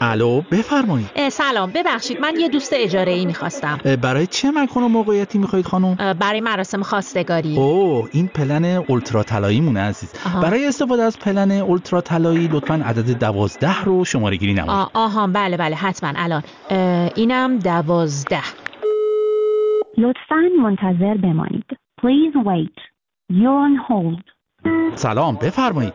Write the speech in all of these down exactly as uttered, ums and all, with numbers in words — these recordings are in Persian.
الو، بفرمایید. سلام، ببخشید من یه دوست اجاره‌ای می‌خواستم. برای چه مکان و موقعیتی می‌خواید خانم؟ برای مراسم خواستگاری. اوه، این پلن اولترا طلایی مونه عزیز. آها. برای استفاده از پلن اولترا طلایی لطفاً عدد دوازده رو شماره گیری نمایید. آها بله بله حتما الان. اینم دوازده. لطفاً منتظر بمانید. Please wait. You're on hold. سلام، بفرمایید.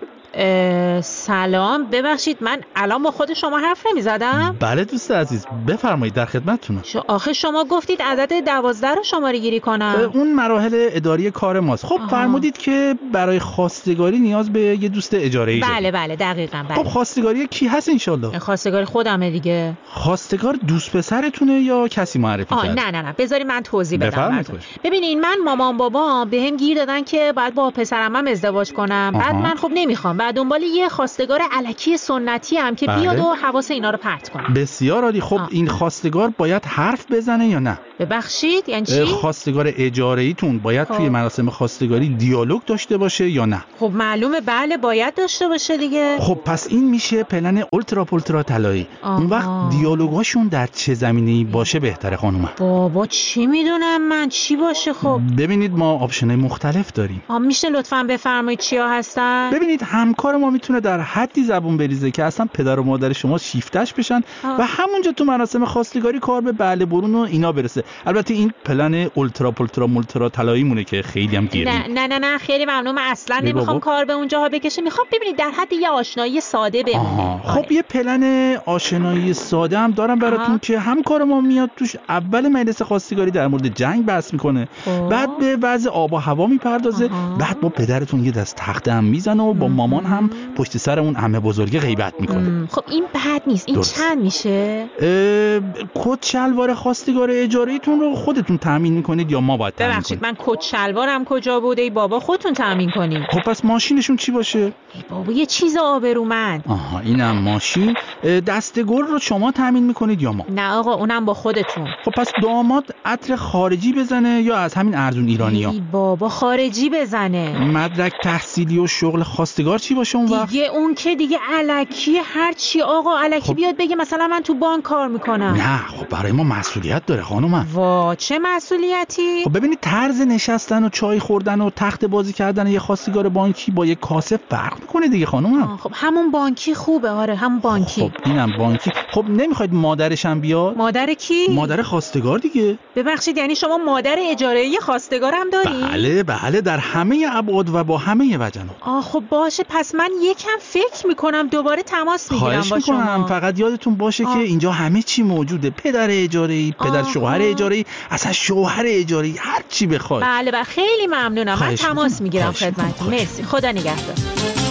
سلام، ببخشید من الان با خود شما حرف نمی‌زدم؟ بله دوست عزیز، بفرمایید در خدمتتونم. شو آخه شما گفتید عدد دوازده رو شماره گیری کنم. اون مراحل اداری کار ماست. خب آها. فرمودید که برای خواستگاری نیاز به یه دوست اجاره‌ای دارید. بله بله دقیقاً بله. خب خواستگاری کی هست ان شاءالله؟ خواستگاری خودمه دیگه. خواستگار دوست پسرتونه یا کسی معرفی کرده؟ نه نه نه، بذاری من توضیح بدم. ببینین من مامان بابا بهم گیر دادن که باید با پسرم ازدواج کنم. آها. بعد من خب نمیخوام. بعد دنبال یه خواستگار الکی سنتی هم که بله. بیاد و حواس اینا رو پرت کنه. بسیار عالی. خب آه. این خواستگار باید حرف بزنه یا نه؟ ببخشید یعنی چی؟ خواستگار اجاره‌ایتون باید خب. توی مراسم خواستگاری دیالوگ داشته باشه یا نه؟ خب معلومه بله باید داشته باشه دیگه. خب پس این میشه پلن اولترا پولترا طلایی. اون وقت دیالوگاشون در چه زمینه‌ای باشه بهتره خانومم؟ بابا چی میدونم من چی باشه؟ خب ببینید ما آپشن‌های مختلف داریم. آ میشه لطفاً بفرمایید چیا هستن؟ ببینید همکار ما میتونه در حدی زبون بریزه که اصلا پدر و مادر شما شیفتش بشن آه. و همونجا تو مراسم خواستگاری کار به بله برون و اینا برسه. البته این پلن اولترا پولترا مولترا طلایی مونه که خیلی هم گیری. نه نه نه نه خیلی ممنون، من اصلا نمیخوام کار به اونجاها بکشه. میخوام ببینید در حد یه آشنایی ساده بمونه. خب آره. یه پلن آشنایی ساده هم دارم براتون آه. که همکار ما میاد توش اول مجلس خواستگاری در مورد جنگ بحث میکنه، آه. بعد به وضع آب و هوا میپردازه، بعد با پدرتون یه دست تخته هم میزنه و با مامان هم پشت سر اون عمه بزرگ غیبت میکنه. خب این بد نیست. این درست. چند میشه؟ کت شلوار خواستگار اجاره‌ایتون رو خودتون تامین میکنید یا ما باید تامین کنیم؟ ببخشید من کت شلوارم کجا بوده؟ ای بابا خودتون تامین کنید. خب پس ماشینشون چی باشه؟ ای بابا یه چیز آبرومند. آها اینم ماشین. دسته گل رو شما تامین میکنید یا ما؟ نه آقا اونم با خودتون. خب پس داماد عطر خارجی بزنه یا از همین ارزون ایرانی‌ها؟ ای بابا خارجی بزنه. مدرک تحصیلی و شغل خواستگار چی باشه اون وقت؟ دیگه اون که دیگه الکی هر چی آقا الکی خب. بیاد بگه مثلا من تو بانک کار میکنم. نه خب برای ما مسئولیت داره خانومم. وا چه مسئولیتی؟ خب ببینید طرز نشستن و چای خوردن و تخت بازی کردن یه خواستگار بانکی با یه کاسه فرق میکنه دیگه خانومم. خب همون بانکی خوبه. آره همون بانکی. خب اینم بانکی. خب نمیخواید مادرش هم بیاد؟ مادر کی؟ مادر خواستگار دیگه. ببخشید یعنی شما مادر اجاره‌ای خواستگار هم داری؟ بله بله در همه ابعاد و با همه وجنات. آه خب باشه پس من یکم فکر میکنم دوباره تماس میگیرم با شما. خواهش میکنم فقط یادتون باشه آه. که اینجا همه چی موجوده. پدر اجاره‌ای، پدر آه. شوهر اجاره‌ای، اصلا شوهر اجاره‌ای، هر چی بخواد. بله بله خیلی ممنونم. من تماس میگیرم خدمتتون. مرسی. خدا نگهدار.